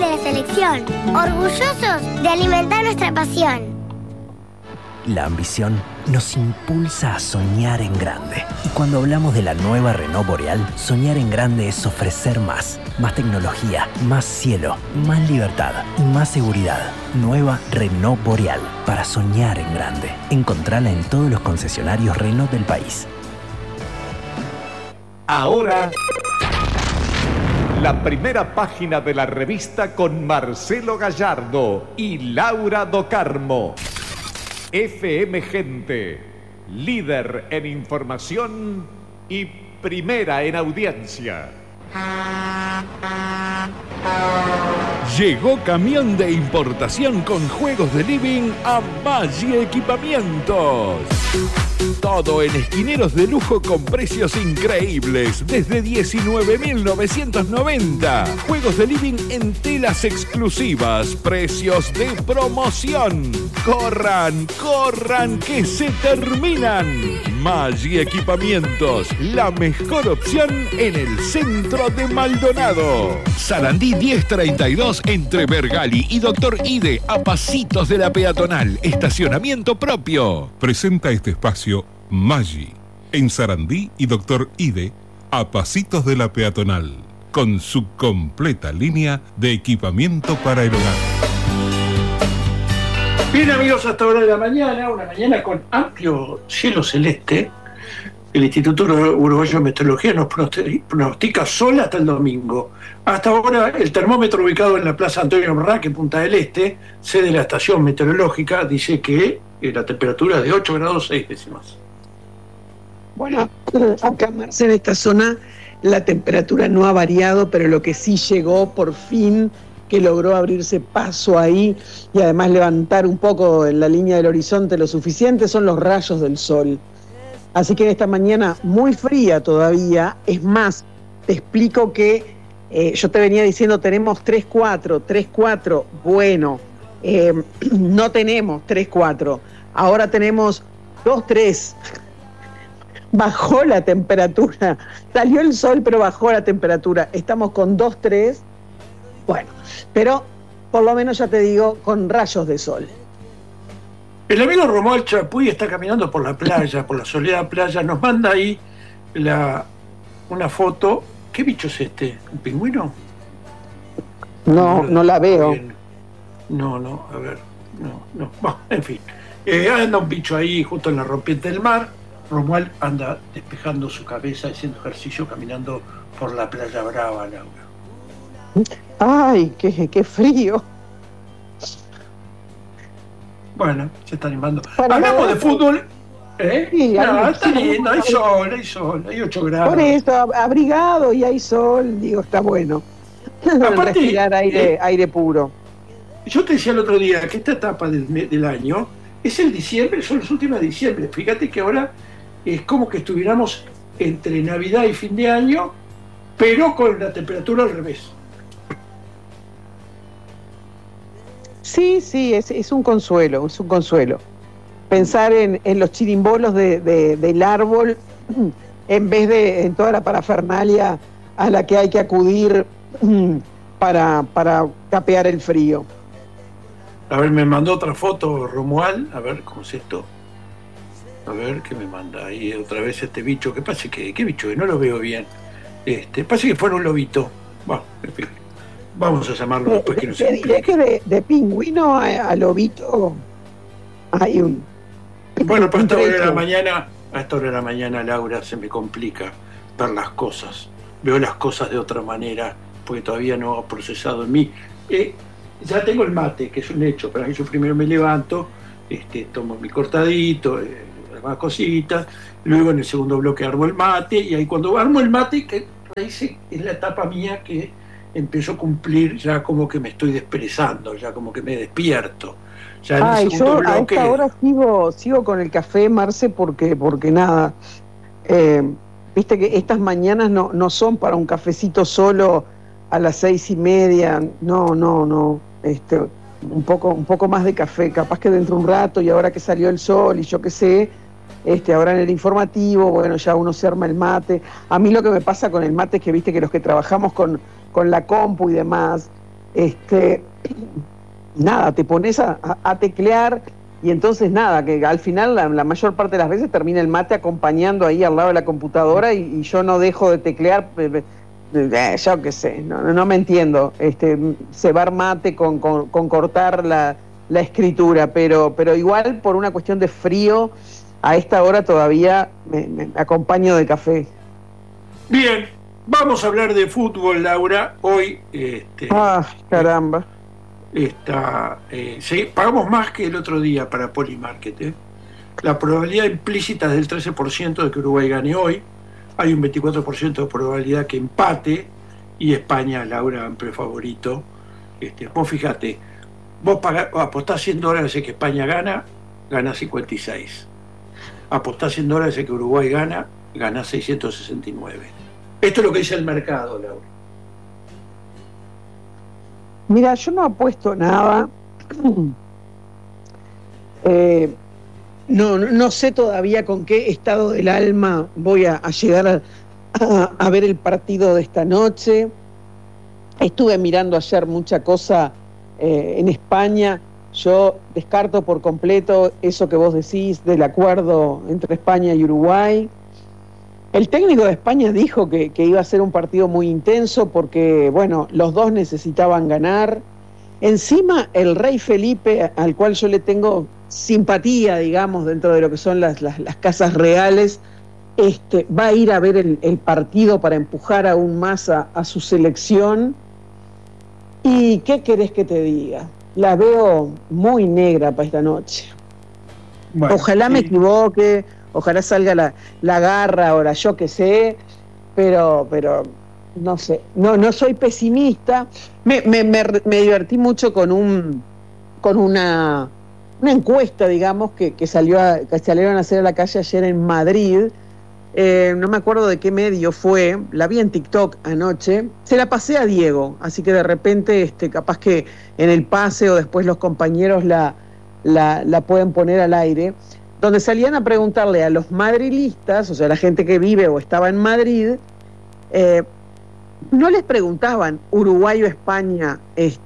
de la selección, orgullosos de alimentar nuestra pasión. La ambición nos impulsa a soñar en grande. Y cuando hablamos de la nueva Renault Boreal, soñar en grande es ofrecer más. Más tecnología, más cielo, más libertad y más seguridad. Nueva Renault Boreal, para soñar en grande. Encontrala en todos los concesionarios Renault del país. Ahora, la primera página de la revista con Marcelo Gallardo y Laura Docarmo. FM Gente, líder en información y primera en audiencia. Llegó camión de importación con juegos de living a Maggi Equipamientos. Todo en esquineros de lujo con precios increíbles, desde 19.990. Juegos de living en telas exclusivas, precios de promoción. ¡Corran, corran, que se terminan! Maggi Equipamientos, la mejor opción en el centro de Maldonado. Sarandí 1032 entre Bergali y Doctor Ide, a pasitos de la peatonal. Estacionamiento propio. Presenta este espacio Maggi, en Sarandí y Doctor Ide, a pasitos de la peatonal, con su completa línea de equipamiento para el hogar. Bien, amigos, hasta hora de la mañana, una mañana con amplio cielo celeste. El Instituto Uruguayo de Meteorología nos pronostica sol hasta el domingo. Hasta ahora, el termómetro ubicado en la Plaza Antonio Barraque, Punta del Este, sede de la estación meteorológica, dice que la temperatura es de 8 grados 6 décimas. Bueno, acá, Marce, en esta zona la temperatura no ha variado, pero lo que sí llegó por fin, que logró abrirse paso ahí y además levantar un poco en la línea del horizonte lo suficiente, son los rayos del sol. Así que en esta mañana muy fría todavía, es más, te explico que yo te venía diciendo tenemos 3-4, bueno, no tenemos 3-4, ahora tenemos 2-3. Bajó la temperatura, salió el sol pero bajó la temperatura, estamos con 2-3, bueno, pero por lo menos ya te digo, con rayos de sol. El amigo Romuald Chapuy está caminando por la playa, por la soleada playa, nos manda ahí una foto. ¿Qué bicho es este? ¿Un pingüino? No la veo. No, a ver, no. Bueno, en fin, anda un bicho ahí justo en la rompiente del mar. Romuald anda despejando su cabeza, haciendo ejercicio, caminando por la playa brava, Laura. ¡Ay, qué frío! Bueno, se está animando. Bueno, hablamos de fútbol. Sí, no, está lindo, hay sol, hay 8 grados. Por eso, abrigado y hay sol, digo, está bueno. Aparte, respirar aire puro. Yo te decía el otro día que esta etapa del año es el diciembre, son los últimos de diciembre. Fíjate que ahora es como que estuviéramos entre Navidad y fin de año, pero con la temperatura al revés. Sí, es un consuelo, Pensar en los chirimbolos del árbol en vez de en toda la parafernalia a la que hay que acudir para capear el frío. A ver, me mandó otra foto Romuald, a ver cómo es esto. A ver qué me manda ahí otra vez este bicho. ¿Qué pasa? ¿Qué bicho? No lo veo bien. Parece que fuera un lobito. Bueno, en fin. Vamos a llamarlo después que no se diré que de pingüino a lobito hay un... Bueno, pero a esta hora de la mañana, Laura, se me complica ver las cosas. Veo las cosas de otra manera, porque todavía no ha procesado en mí. Ya tengo el mate, que es un hecho, pero yo primero me levanto, tomo mi cortadito, algunas cositas, luego en el segundo bloque armo el mate, y ahí cuando armo el mate, que es la etapa mía que empiezo a cumplir, ya como que me estoy desperezando, ya como que me despierto. Ya en el segundo bloque, a esta hora sigo con el café, Marce, porque nada, viste que estas mañanas no son para un cafecito solo a las 6:30, no, un poco más de café, capaz que dentro de un rato, y ahora que salió el sol y yo qué sé, ahora en el informativo, bueno, ya uno se arma el mate. A mí lo que me pasa con el mate es que viste que los que trabajamos con la compu y demás, nada, te pones a teclear y entonces nada, que al final la mayor parte de las veces termina el mate acompañando ahí al lado de la computadora y yo no dejo de teclear, yo qué sé, no me entiendo, cebar mate con cortar la escritura, pero igual por una cuestión de frío, a esta hora todavía me acompaño de café. Bien, vamos a hablar de fútbol, Laura. Hoy caramba. Sí, pagamos más que el otro día para Polymarket. La probabilidad implícita es del 13% de que Uruguay gane hoy. Hay un 24% de probabilidad que empate. Y España, Laura, amplio favorito. Vos fíjate, vos apostás $100 de que España gana 56. Apostás $100 de que Uruguay gana 669. Esto es lo que dice el mercado, Laura. Mira, yo no apuesto nada. No sé todavía con qué estado del alma voy a llegar a ver el partido de esta noche. Estuve mirando ayer mucha cosa en España. Yo descarto por completo eso que vos decís del acuerdo entre España y Uruguay. El técnico de España dijo que iba a ser un partido muy intenso porque, bueno, los dos necesitaban ganar. Encima, el rey Felipe, al cual yo le tengo simpatía, digamos, dentro de lo que son las casas reales, va a ir a ver el partido para empujar aún más a su selección. ¿Y qué querés que te diga? La veo muy negra para esta noche. Bueno, ojalá me equivoque, ojalá salga la garra, ahora yo qué sé, pero no sé, no soy pesimista. Me divertí mucho con una encuesta, digamos, que salieron a hacer a la calle ayer en Madrid. No me acuerdo de qué medio fue, la vi en TikTok anoche, se la pasé a Diego, así que de repente capaz que en el pase o después los compañeros la pueden poner al aire, donde salían a preguntarle a los madrilistas, o sea, la gente que vive o estaba en Madrid, no les preguntaban Uruguay o España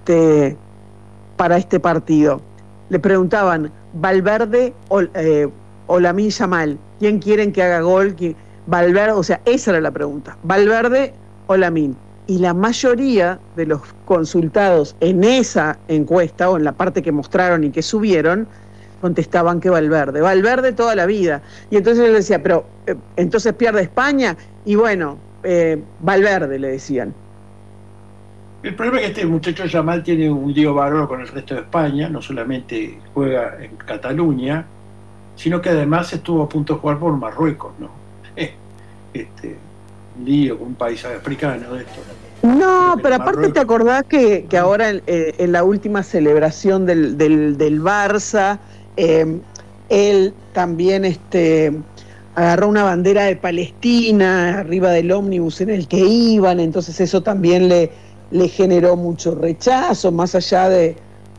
para este partido, le preguntaban Valverde o Lamine Yamal. ¿Quién quieren que haga gol? Valverde, o sea, esa era la pregunta. ¿Valverde o Lamine? Y la mayoría de los consultados en esa encuesta, o en la parte que mostraron y que subieron, contestaban que Valverde. Valverde toda la vida. Y entonces él decía, pero entonces pierde España. Y bueno, Valverde, le decían. El problema es que este muchacho Yamal tiene un lío bárbaro con el resto de España. No solamente juega en Cataluña, sino que además estuvo a punto de jugar por Marruecos, ¿no? Lío con un país africano de esto. No, pero aparte te acordás que ahora en la última celebración del Barça, él también agarró una bandera de Palestina arriba del ómnibus en el que iban, entonces eso también le generó mucho rechazo, más allá de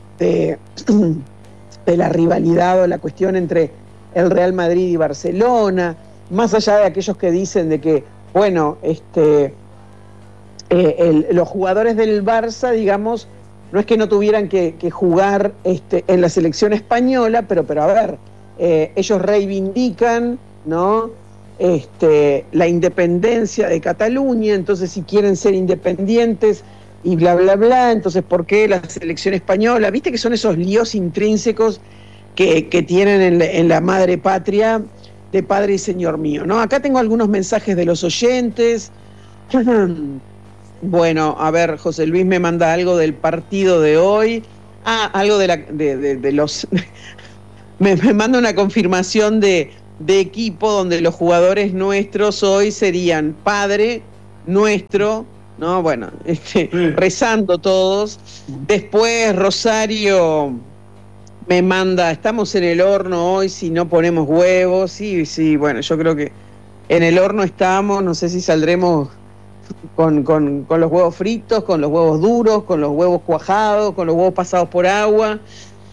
la rivalidad o la cuestión entre el Real Madrid y Barcelona, más allá de aquellos que dicen de que, bueno, los jugadores del Barça, digamos, no es que no tuvieran que jugar en la selección española, pero a ver, ellos reivindican, ¿no? La independencia de Cataluña, entonces si quieren ser independientes y bla, bla, bla, entonces ¿por qué la selección española? Viste que son esos líos intrínsecos que tienen en la madre patria de Padre y Señor mío, ¿no? Acá tengo algunos mensajes de los oyentes. Bueno, a ver, José Luis me manda algo del partido de hoy. Algo de los... me manda una confirmación de equipo donde los jugadores nuestros hoy serían Padre Nuestro, ¿no? Bueno, rezando todos. Después Rosario me manda, estamos en el horno hoy si no ponemos huevos. Sí, bueno, yo creo que en el horno estamos, no sé si saldremos con los huevos fritos, con los huevos duros, con los huevos cuajados, con los huevos pasados por agua.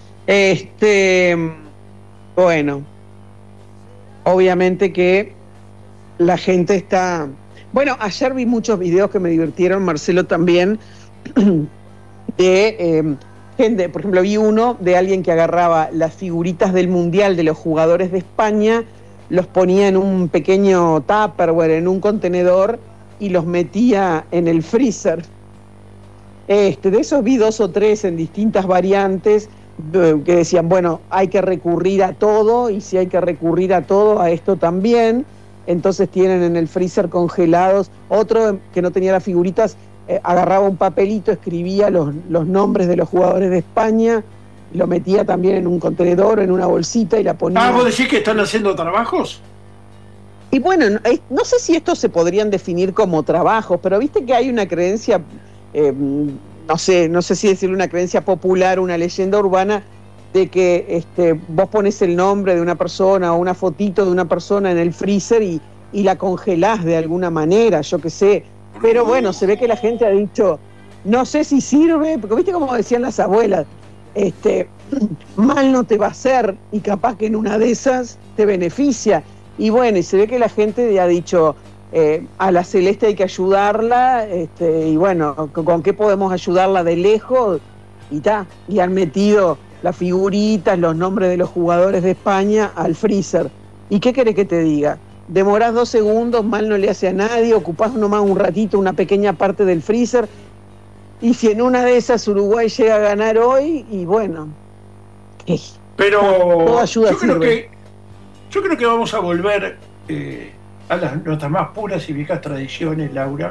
Bueno, obviamente que la gente está... Bueno, ayer vi muchos videos que me divirtieron, Marcelo también, de gente. Por ejemplo, vi uno de alguien que agarraba las figuritas del Mundial de los jugadores de España, los ponía en un pequeño Tupperware, en un contenedor, y los metía en el freezer. De esos vi 2 o 3 en distintas variantes, que decían, bueno, hay que recurrir a todo, y si hay que recurrir a todo, a esto también. Entonces tienen en el freezer congelados. Otro que no tenía las figuritas, agarraba un papelito, escribía los nombres de los jugadores de España, lo metía también en un contenedor, en una bolsita, y la ponía. ¿Vos decís que están haciendo trabajos? Y bueno, no sé si estos se podrían definir como trabajos, pero viste que hay una creencia, no sé si decirle una creencia popular, una leyenda urbana, de que vos pones el nombre de una persona o una fotito de una persona en el freezer y la congelás de alguna manera, yo qué sé. Pero bueno, se ve que la gente ha dicho, no sé si sirve, porque viste como decían las abuelas, mal no te va a hacer, y capaz que en una de esas te beneficia. Y bueno, y se ve que la gente ha dicho, a la Celeste hay que ayudarla, y bueno, ¿con qué podemos ayudarla de lejos? Y han metido las figuritas, los nombres de los jugadores de España al freezer. ¿Y qué querés que te diga? Demorás 2 segundos, mal no le hace a nadie, ocupás nomás un ratito una pequeña parte del freezer, y si en una de esas Uruguay llega a ganar hoy, y bueno, pero toda ayuda sirve. Yo creo que vamos a volver a nuestras más puras y viejas tradiciones, Laura.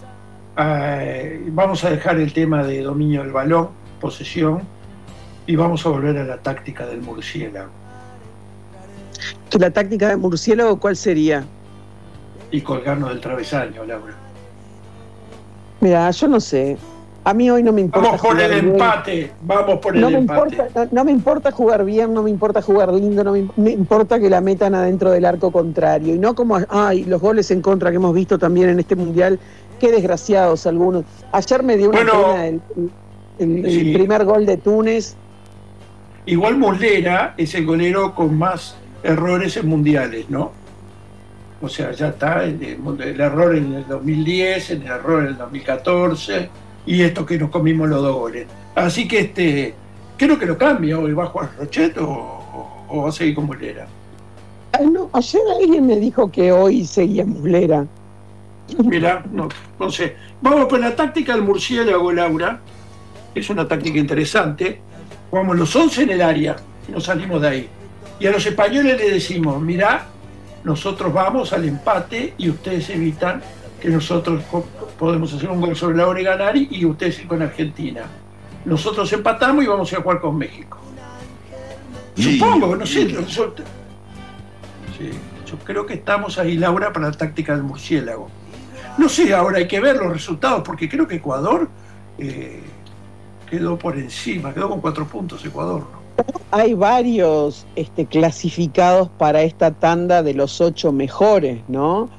Vamos a dejar el tema de dominio del balón, posesión, y vamos a volver a la táctica del murciélago. ¿La táctica del murciélago cuál sería? Y colgarnos del travesaño, Laura. Mira, yo no sé. A mí hoy no me importa. Vamos por el empate. No me importa jugar bien, no me importa jugar lindo, no me importa que la metan adentro del arco contrario. Y no como, los goles en contra que hemos visto también en este mundial. Qué desgraciados algunos. Ayer me dio una pena el primer gol de Túnez. Igual Muslera es el golero con más errores en mundiales, ¿no? O sea, ya está el error en el 2010, el error en el 2014, y esto que nos comimos los 2 goles. Así que creo que lo cambia hoy. ¿Va a jugar Rochet o va a seguir con Muslera? No, ayer alguien me dijo que hoy seguía Muslera. Mira, no sé. Vamos por la táctica del murciélago, Laura. Es una táctica interesante. Jugamos los 11 en el área y nos salimos de ahí. Y a los españoles les decimos, mirá, nosotros vamos al empate y ustedes evitan que nosotros podemos hacer un gol sobre la hora y ganar, y ustedes ir con Argentina. Nosotros empatamos y vamos a jugar con México. Supongo, no sé. Sí, yo creo que estamos ahí, Laura, para la táctica del murciélago. No sé, ahora hay que ver los resultados, porque creo que Ecuador quedó por encima, quedó con 4 puntos Ecuador, ¿no? Hay varios clasificados para esta tanda de los 8 mejores, ¿no?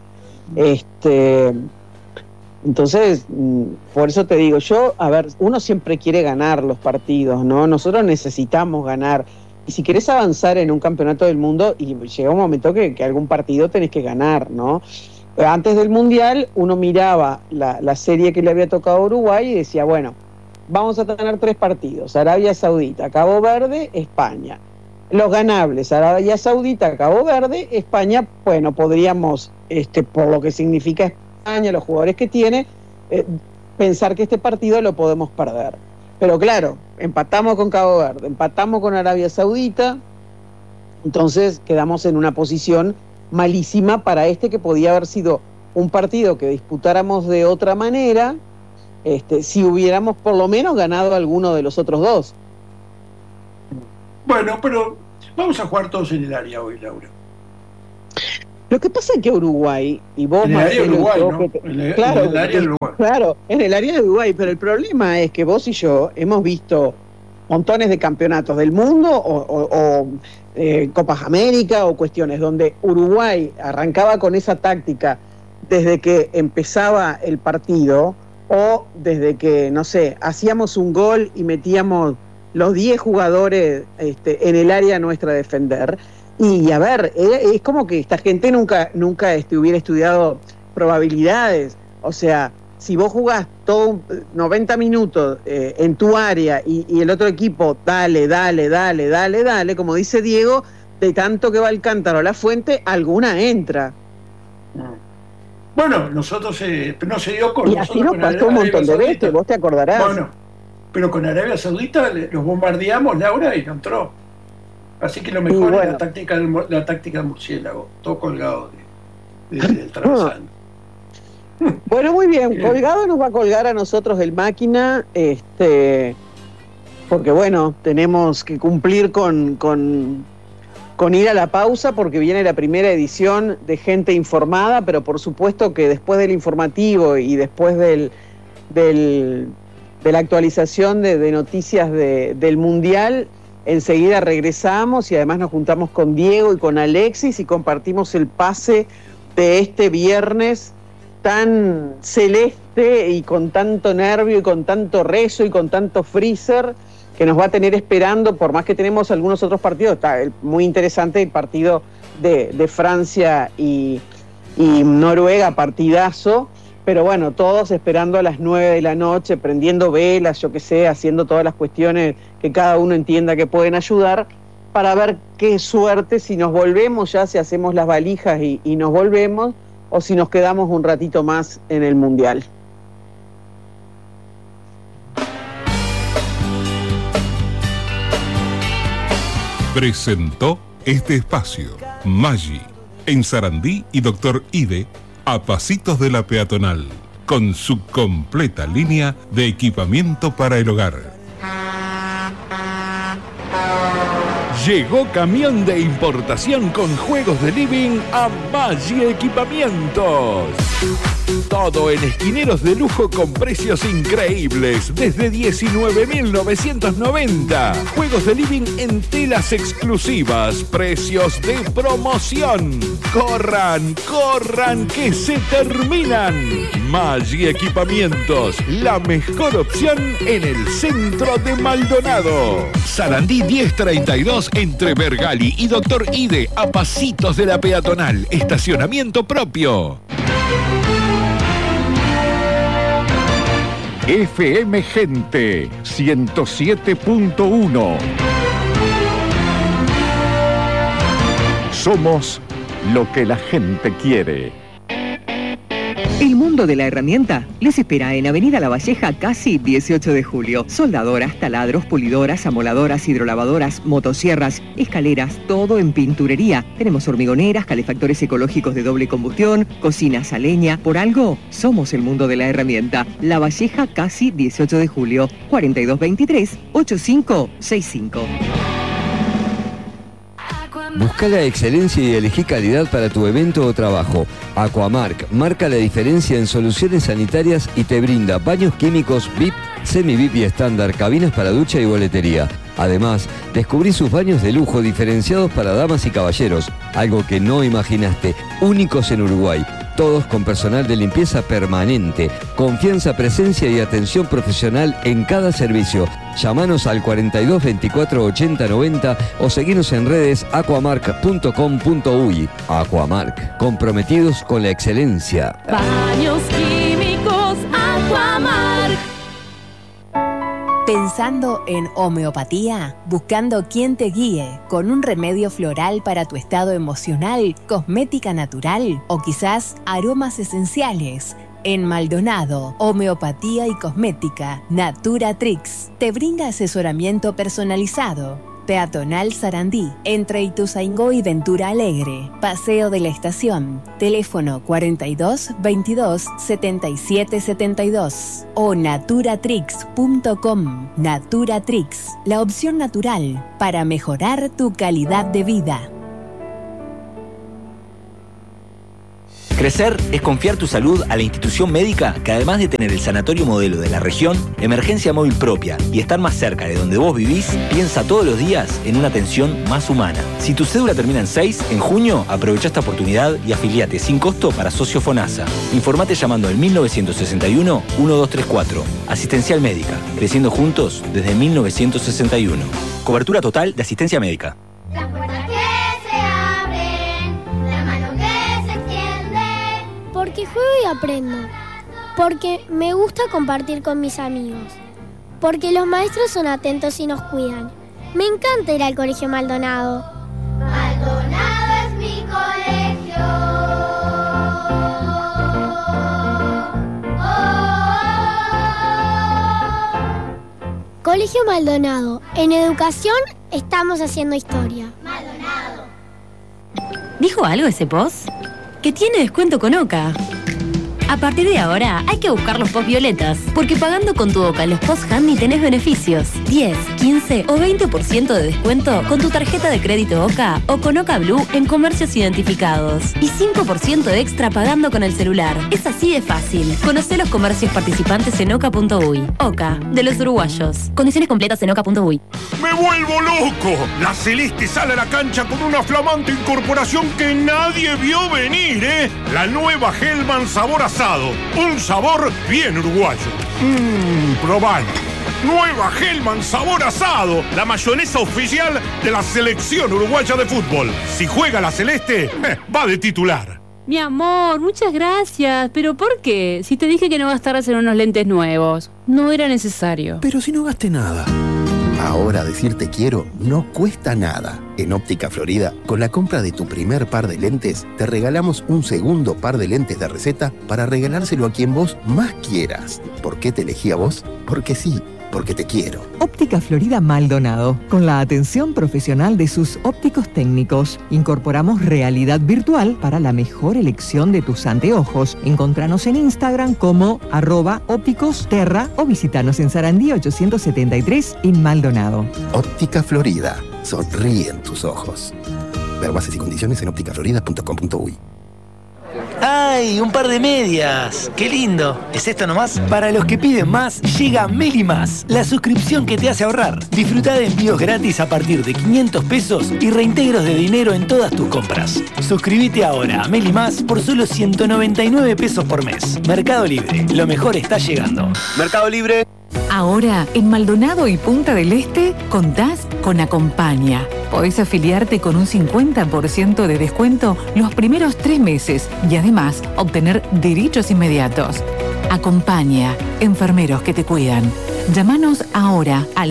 Entonces, por eso te digo, uno siempre quiere ganar los partidos, ¿no? Nosotros necesitamos ganar. Y si querés avanzar en un campeonato del mundo, y llega un momento que algún partido tenés que ganar, ¿no? Antes del Mundial, uno miraba la serie que le había tocado a Uruguay y decía, bueno, vamos a tener 3 partidos: Arabia Saudita, Cabo Verde, España. Los ganables: Arabia Saudita, Cabo Verde, España. Bueno, podríamos, por lo que significa España, los jugadores que tiene, pensar que este partido lo podemos perder. Pero claro, empatamos con Cabo Verde, empatamos con Arabia Saudita, entonces quedamos en una posición malísima para que podía haber sido un partido que disputáramos de otra manera, si hubiéramos por lo menos ganado alguno de los otros 2. Bueno, pero vamos a jugar todos en el área hoy, Laura. Lo que pasa es que Uruguay, y vos, en el área de Uruguay, ¿no? Claro, en el área de Uruguay. Claro, en el área de Uruguay, pero el problema es que vos y yo hemos visto montones de campeonatos del mundo o Copas América o cuestiones donde Uruguay arrancaba con esa táctica desde que empezaba el partido, o desde que, no sé, hacíamos un gol y metíamos los 10 jugadores en el área nuestra a defender. Y a ver, es como que esta gente nunca hubiera estudiado probabilidades. O sea, si vos jugás todo 90 minutos en tu área y el otro equipo dale, como dice Diego, de tanto que va el cántaro a la fuente, alguna entra. Bueno, nosotros no se dio con y así nos pasó un montón de veces, vos te acordarás. Bueno, pero con Arabia Saudita los bombardeamos, Laura, y no entró. Así que lo mejor es la táctica del murciélago, todo colgado del travesaño. Bueno, muy bien, colgado nos va a colgar a nosotros el máquina, porque bueno, tenemos que cumplir con ir a la pausa, porque viene la primera edición de Gente Informada, pero por supuesto que después del informativo y después de la actualización de noticias del Mundial, enseguida regresamos y además nos juntamos con Diego y con Alexis y compartimos el pase de este viernes tan celeste y con tanto nervio y con tanto rezo y con tanto freezer que nos va a tener esperando, por más que tenemos algunos otros partidos. Está muy interesante el partido de Francia y Noruega, partidazo, pero bueno, todos esperando a las 9 de la noche, prendiendo velas, yo qué sé, haciendo todas las cuestiones que cada uno entienda que pueden ayudar, para ver qué suerte, si nos volvemos ya, si hacemos las valijas y nos volvemos, o si nos quedamos un ratito más en el Mundial. Presentó este espacio Maggi, en Sarandí y Doctor Ide, a pasitos de la peatonal, con su completa línea de equipamiento para el hogar. Llegó camión de importación con juegos de living a Maggi Equipamientos. Todo en esquineros de lujo con precios increíbles, desde 19.990. Juegos de living en telas exclusivas, precios de promoción. ¡Corran, corran, que se terminan! Maggi Equipamientos, la mejor opción en el centro de Maldonado. Sarandí 1032 entre Bergali y Doctor Ide, a pasitos de la peatonal. Estacionamiento propio. FM Gente 107.1. Somos lo que la gente quiere. El mundo de la herramienta les espera en Avenida La Valleja, casi 18 de julio. Soldadoras, taladros, pulidoras, amoladoras, hidrolavadoras, motosierras, escaleras, todo en pinturería. Tenemos hormigoneras, calefactores ecológicos de doble combustión, cocinas a leña. Por algo, somos el mundo de la herramienta. La Valleja, casi 18 de julio. 4223-8565. Busca la excelencia y elegí calidad para tu evento o trabajo. Aquamark marca la diferencia en soluciones sanitarias y te brinda baños químicos VIP, semi-VIP y estándar, cabinas para ducha y boletería. Además, descubrí sus baños de lujo diferenciados para damas y caballeros, algo que no imaginaste, únicos en Uruguay. Todos con personal de limpieza permanente, confianza, presencia y atención profesional en cada servicio. Llámanos al 42 24 80 90 o seguinos en redes aquamark.com.uy. Aquamark, comprometidos con la excelencia. Baños químicos Aquamark. Pensando en homeopatía, buscando quien te guíe con un remedio floral para tu estado emocional, cosmética natural o quizás aromas esenciales. En Maldonado, homeopatía y cosmética, Naturatrix te brinda asesoramiento personalizado. Peatonal Sarandí, entre Ituzaingó y Ventura Alegre. Paseo de la Estación. Teléfono 42 22 77 72 o naturatrix.com. Naturatrix, la opción natural para mejorar tu calidad de vida. Crecer es confiar tu salud a la institución médica que, además de tener el sanatorio modelo de la región, emergencia móvil propia y estar más cerca de donde vos vivís, piensa todos los días en una atención más humana. Si tu cédula termina en 6, en junio, aprovecha esta oportunidad y afiliate sin costo para Socio FONASA. Informate llamando al 1961-1234. Asistencial Médica, creciendo juntos desde 1961. Cobertura total de asistencia médica. Porque juego y aprendo. Porque me gusta compartir con mis amigos. Porque los maestros son atentos y nos cuidan. Me encanta ir al Colegio Maldonado. Maldonado es mi colegio. Colegio Maldonado. En educación estamos haciendo historia. Maldonado. ¿Dijo algo ese post? Que tiene descuento con Oca. A partir de ahora hay que buscar los post violetas, porque pagando con tu Oca los post Handy tenés beneficios. 10, 15 o 20% de descuento con tu tarjeta de crédito Oca o con Oca Blue en comercios identificados. Y 5% extra pagando con el celular. Es así de fácil. Conocé los comercios participantes en oca.uy. Oca, de los uruguayos. Condiciones completas en oca.uy. ¡Me vuelvo loco! La Celeste sale a la cancha con una flamante incorporación que nadie vio venir, ¿eh? La nueva Hellman sabor asado. Un sabor bien uruguayo. Probalo. Nueva Hellman sabor asado. La mayonesa oficial de la selección uruguaya de fútbol. Si juega la Celeste, va de titular. Mi amor, muchas gracias. ¿Pero por qué? Si te dije que no gastaras en unos lentes nuevos. No era necesario. Pero si no gasté nada. Ahora decir te quiero no cuesta nada. En Óptica Florida, con la compra de tu primer par de lentes, te regalamos un segundo par de lentes de receta para regalárselo a quien vos más quieras. ¿Por qué te elegí a vos? Porque sí, porque te quiero. Óptica Florida Maldonado. Con la atención profesional de sus ópticos técnicos, incorporamos realidad virtual para la mejor elección de tus anteojos. Encontranos en Instagram como @ópticosterra o visitanos en Sarandí 873 en Maldonado. Óptica Florida. Sonríen tus ojos. Ver bases y condiciones en ópticaflorida.com.uy. ¡Ay! Un par de medias. ¡Qué lindo! ¿Es esto nomás? Para los que piden más, llega Meli Más, la suscripción que te hace ahorrar. Disfruta de envíos gratis a partir de 500 pesos y reintegros de dinero en todas tus compras. Suscríbete ahora a Meli Más por solo 199 pesos por mes. Mercado Libre. Lo mejor está llegando. Mercado Libre. Ahora, en Maldonado y Punta del Este, contás con Acompaña. Podés afiliarte con un 50% de descuento los primeros 3 meses y además obtener derechos inmediatos. Acompaña, enfermeros que te cuidan. Llámanos ahora al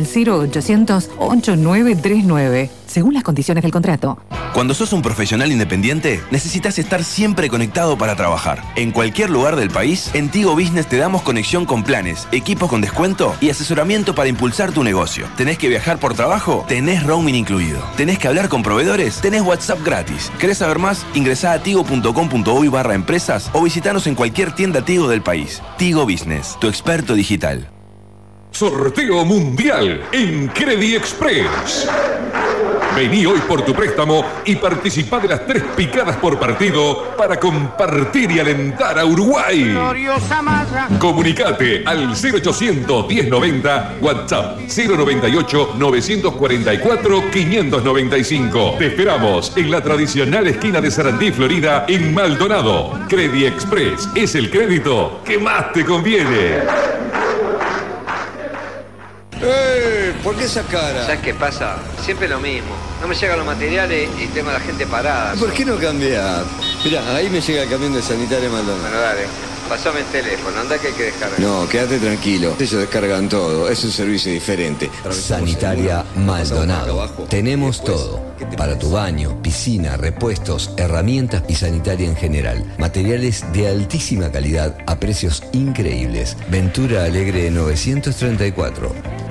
0800-8939, según las condiciones del contrato. Cuando sos un profesional independiente, necesitas estar siempre conectado para trabajar. En cualquier lugar del país, en Tigo Business te damos conexión con planes, equipos con descuento y asesoramiento para impulsar tu negocio. ¿Tenés que viajar por trabajo? Tenés roaming incluido. ¿Tenés que hablar con proveedores? Tenés WhatsApp gratis. ¿Querés saber más? Ingresá a tigo.com.uy/empresas o visitanos en cualquier tienda Tigo del país. Tigo Business, tu experto digital. Sorteo mundial en Credit Express. Vení hoy por tu préstamo y participá de las 3 picadas por partido para compartir y alentar a Uruguay. Comunicate al 0800 1090, WhatsApp 098 944 595. Te esperamos en la tradicional esquina de Sarandí, Florida, en Maldonado. Credit Express es el crédito que más te conviene. ¿Por qué esa cara? ¿Sabes qué pasa? Siempre lo mismo. No me llegan los materiales y tengo a la gente parada. ¿Por qué no cambiar? Mirá, ahí me llega el camión de Sanitaria Maldonado. Bueno, dale. Pasame el teléfono, anda que hay que descargar. No, quédate tranquilo. Ellos descargan todo. Es un servicio diferente. Sanitaria Maldonado. Tenemos todo. Para tu baño, piscina, repuestos, herramientas y sanitaria en general. Materiales de altísima calidad a precios increíbles. Ventura Alegre 934.